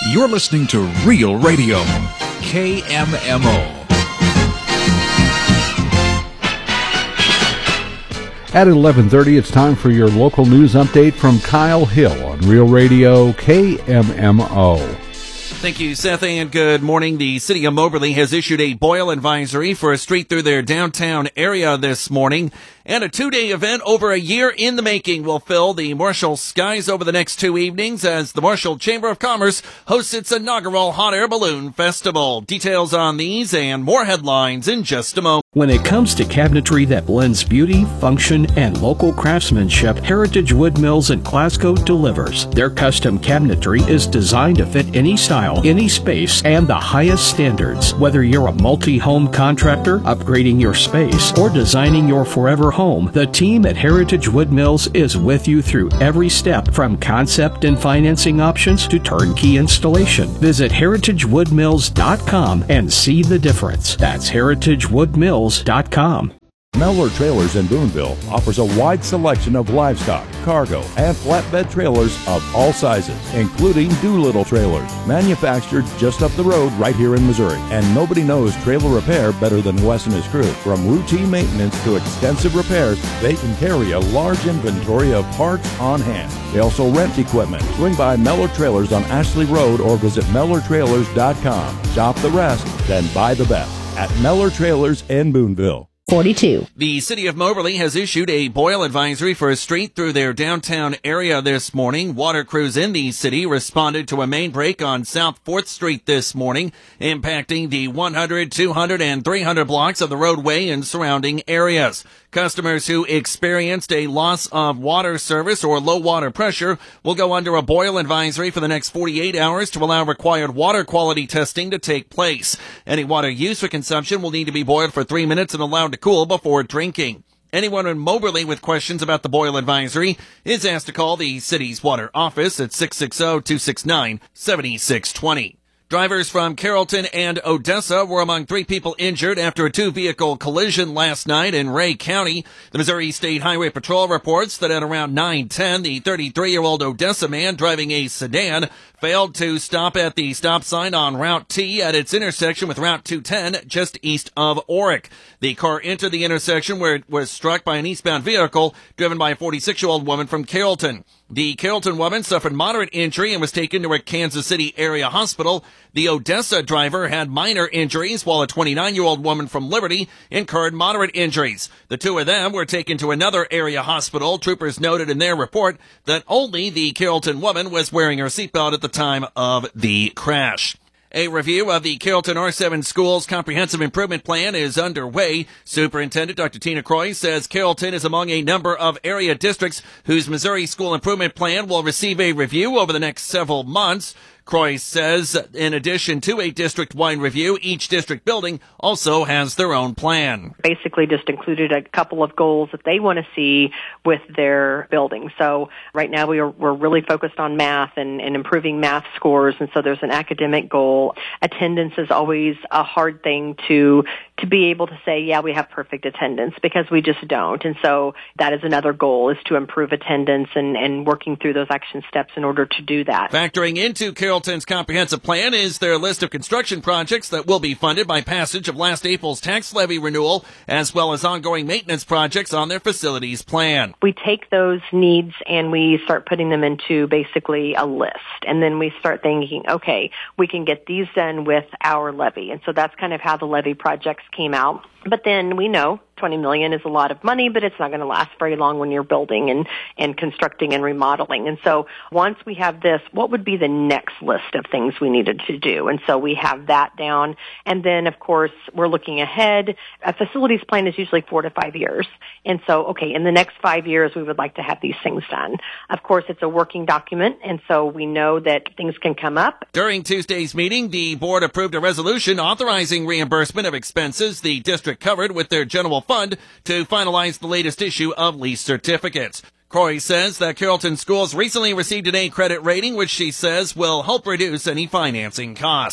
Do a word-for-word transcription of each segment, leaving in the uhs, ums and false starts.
You're listening to Real Radio, K M M O. At eleven thirty, it's time for your local news update from Kyle Hill on Real Radio, K M M O. Thank you, Seth, and good morning. The city of Moberly has issued a boil advisory for a street through their downtown area this morning. And a two-day event over a year in the making will fill the Marshall skies over the next two evenings as the Marshall Chamber of Commerce hosts its inaugural Hot Air Balloon Festival. Details on these and more headlines in just a moment. When it comes to cabinetry that blends beauty, function, and local craftsmanship, Heritage Wood Mills in Glasgow delivers. Their custom cabinetry is designed to fit any style, any space, and the highest standards. Whether you're a multi-home contractor, upgrading your space, or designing your forever home, the team at Heritage Wood Mills is with you through every step, from concept and financing options to turnkey installation. Visit heritage wood mills dot com and see the difference. That's heritage wood mills dot com. Mellor Trailers in Boonville offers a wide selection of livestock, cargo, and flatbed trailers of all sizes, including Doolittle trailers, manufactured just up the road right here in Missouri. And nobody knows trailer repair better than Wes and his crew. From routine maintenance to extensive repairs, they can carry a large inventory of parts on hand. They also rent equipment. Swing by Mellor Trailers on Ashley Road or visit mellor trailers dot com. Shop the rest, then buy the best at Mellor Trailers in Boonville. forty-two. The city of Moberly has issued a boil advisory for a street through their downtown area this morning. Water crews in the city responded to a main break on South fourth Street this morning, impacting the one hundred, two hundred, and three hundred blocks of the roadway and surrounding areas. Customers who experienced a loss of water service or low water pressure will go under a boil advisory for the next forty-eight hours to allow required water quality testing to take place. Any water used for consumption will need to be boiled for three minutes and allowed to cool before drinking. Anyone in Moberly with questions about the boil advisory is asked to call the city's water office at six six zero, two six nine, seven six two zero. Drivers from Carrollton and Odessa were among three people injured after a two-vehicle collision last night in Ray County. The Missouri State Highway Patrol reports that at around nine ten, the thirty-three-year-old Odessa man driving a sedan failed to stop at the stop sign on Route T at its intersection with Route two ten just east of Orick. The car entered the intersection where it was struck by an eastbound vehicle driven by a forty-six-year-old woman from Carrollton. The Carrollton woman suffered moderate injury and was taken to a Kansas City area hospital. The Odessa driver had minor injuries, while a twenty-nine-year-old woman from Liberty incurred moderate injuries. The two of them were taken to another area hospital. Troopers noted in their report that only the Carrollton woman was wearing her seatbelt at the time of the crash. A review of the Carrollton R seven Schools Comprehensive Improvement Plan is underway. Superintendent Doctor Tina Croy says Carrollton is among a number of area districts whose Missouri School Improvement Plan will receive a review over the next several months. Croy says in addition to a district-wide review, each district building also has their own plan. Basically just included a couple of goals that they want to see with their building. So right now we are, we're really focused on math and, and improving math scores, and so there's an academic goal. Attendance is always a hard thing to to be able to say, yeah, we have perfect attendance, because we just don't. And so that is another goal, is to improve attendance and, and working through those action steps in order to do that. Factoring into Carrollton's comprehensive plan is their list of construction projects that will be funded by passage of last April's tax levy renewal, as well as ongoing maintenance projects on their facilities plan. We take those needs and we start putting them into basically a list. And then we start thinking, okay, we can get these done with our levy. And so that's kind of how the levy projects came out. But then we know twenty million dollars is a lot of money, but it's not going to last very long when you're building and, and constructing and remodeling. And so once we have this, what would be the next list of things we needed to do? And so we have that down. And then, of course, we're looking ahead. A facilities plan is usually four to five years. And so, okay, in the next five years, we would like to have these things done. Of course, it's a working document, and so we know that things can come up. During Tuesday's meeting, the board approved a resolution authorizing reimbursement of expenses the district covered with their general fund to finalize the latest issue of lease certificates. Croy says that Carrollton Schools recently received an A credit rating, which she says will help reduce any financing costs.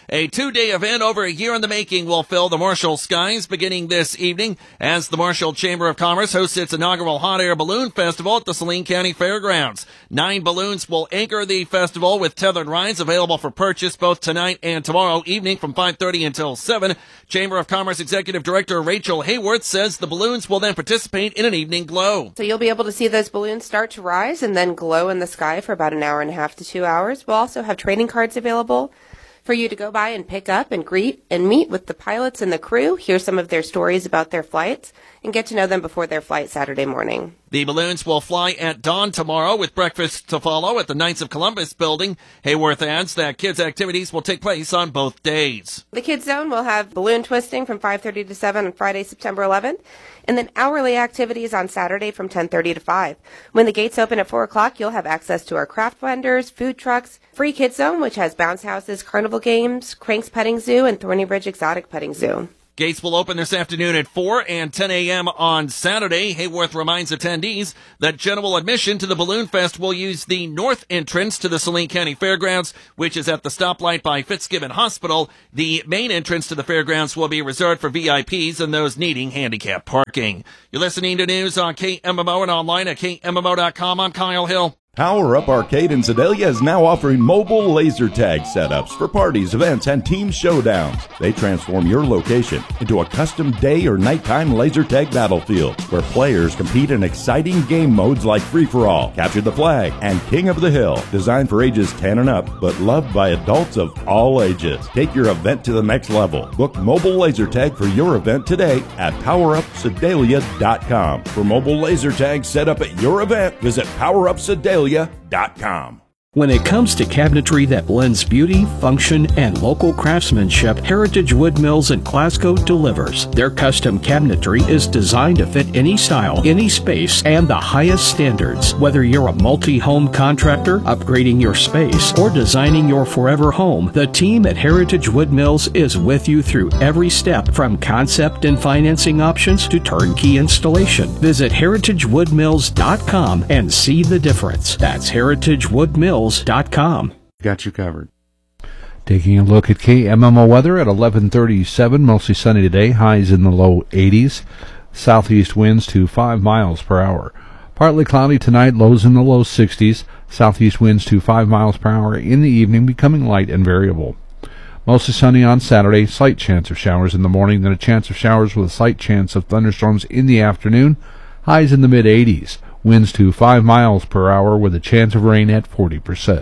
A two-day event over a year in the making will fill the Marshall skies beginning this evening as the Marshall Chamber of Commerce hosts its inaugural Hot Air Balloon Festival at the Saline County Fairgrounds. Nine balloons will anchor the festival with tethered rides available for purchase both tonight and tomorrow evening from five thirty until seven. Chamber of Commerce Executive Director Rachel Hayworth says the balloons will then participate in an evening glow. So you'll be able to see those balloons start to rise and then glow in the sky for about an hour and a half to two hours. We'll also have trading cards available for you to go by and pick up and greet and meet with the pilots and the crew, hear some of their stories about their flights, and get to know them before their flight Saturday morning. The balloons will fly at dawn tomorrow with breakfast to follow at the Knights of Columbus building. Hayworth adds that kids' activities will take place on both days. The Kids Zone will have balloon twisting from five thirty to seven on Friday, September eleventh, and then hourly activities on Saturday from ten thirty to five. When the gates open at four o'clock, you'll have access to our craft vendors, food trucks, free Kids Zone, which has bounce houses, carnival games, Cranks Petting Zoo, and Thorny Ridge Exotic Petting Zoo. Gates will open this afternoon at four and ten a.m. on Saturday. Hayworth reminds attendees that general admission to the Balloon Fest will use the north entrance to the Saline County Fairgrounds, which is at the stoplight by Fitzgibbon Hospital. The main entrance to the fairgrounds will be reserved for V I Ps and those needing handicap parking. You're listening to news on K M M O and online at K M M O dot com. I'm Kyle Hill. Power Up Arcade in Sedalia is now offering mobile laser tag setups for parties, events, and team showdowns. They transform your location into a custom day or nighttime laser tag battlefield where players compete in exciting game modes like Free-for-All, Capture the Flag, and King of the Hill. Designed for ages ten and up, but loved by adults of all ages. Take your event to the next level. Book mobile laser tag for your event today at power up sedalia dot com. For mobile laser tag set up at your event, visit power up sedalia dot com. When it comes to cabinetry that blends beauty, function, and local craftsmanship, Heritage Wood Mills in Glasgow delivers. Their custom cabinetry is designed to fit any style, any space, and the highest standards. Whether you're a multi-home contractor, upgrading your space, or designing your forever home, the team at Heritage Wood Mills is with you through every step, from concept and financing options to turnkey installation. Visit heritage wood mills dot com and see the difference. That's heritage wood mills dot com. Got you covered. Taking a look at K M M O weather at eleven thirty-seven, mostly sunny today, highs in the low eighties, southeast winds to five miles per hour. Partly cloudy tonight, lows in the low sixties, southeast winds to five miles per hour in the evening, becoming light and variable. Mostly sunny on Saturday, slight chance of showers in the morning, then a chance of showers with a slight chance of thunderstorms in the afternoon, highs in the mid eighties. Winds to five miles per hour with a chance of rain at forty percent.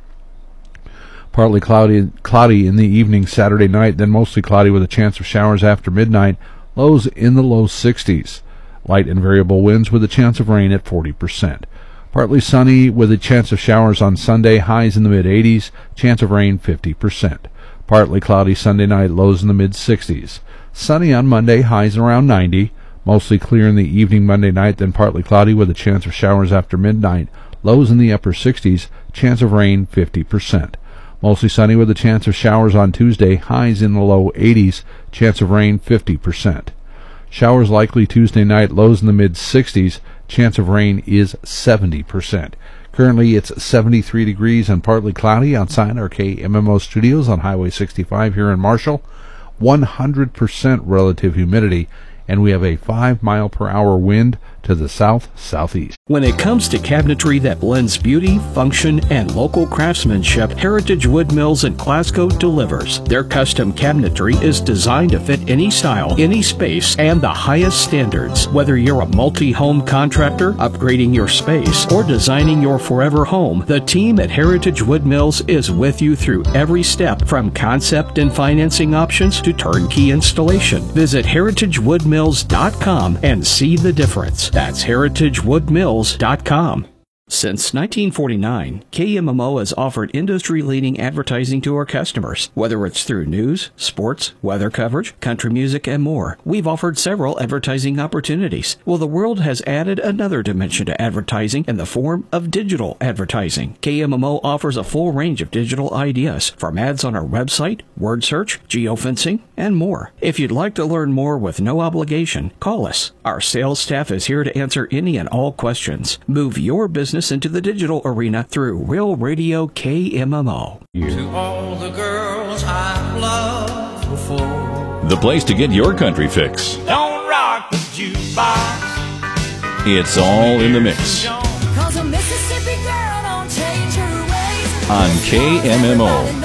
Partly cloudy, cloudy in the evening Saturday night, then mostly cloudy with a chance of showers after midnight, lows in the low sixties. Light and variable winds with a chance of rain at forty percent. Partly sunny with a chance of showers on Sunday, highs in the mid eighties, chance of rain fifty percent. Partly cloudy Sunday night, lows in the mid sixties. Sunny on Monday, highs around ninety. Mostly clear in the evening Monday night, then partly cloudy with a chance of showers after midnight. Lows in the upper sixties, chance of rain fifty percent. Mostly sunny with a chance of showers on Tuesday, highs in the low eighties, chance of rain fifty percent. Showers likely Tuesday night, lows in the mid sixties, chance of rain is seventy percent. Currently it's seventy-three degrees and partly cloudy outside our K M M O studios on Highway sixty-five here in Marshall. one hundred percent relative humidity, and we have a five mile per hour wind to the south-southeast. When it comes to cabinetry that blends beauty, function, and local craftsmanship, Heritage Wood Mills in Glasgow delivers. Their custom cabinetry is designed to fit any style, any space, and the highest standards. Whether you're a multi-home contractor, upgrading your space, or designing your forever home, the team at Heritage Wood Mills is with you through every step, from concept and financing options to turnkey installation. Visit heritage wood mills dot com and see the difference. That's heritage wood mills dot com. Since nineteen forty-nine, K M M O has offered industry-leading advertising to our customers. Whether it's through news, sports, weather coverage, country music, and more, we've offered several advertising opportunities. Well, the world has added another dimension to advertising in the form of digital advertising. K M M O offers a full range of digital ideas, from ads on our website, word search, geofencing, and more. If you'd like to learn more with no obligation, call us. Our sales staff is here to answer any and all questions. Move your business business into the digital arena through Real Radio K M M O. To all the girls I've loved before. The place to get your country fix. Don't rock the jukebox. It's all in the mix. Cause a Mississippi girl don't change her ways. On K M M O.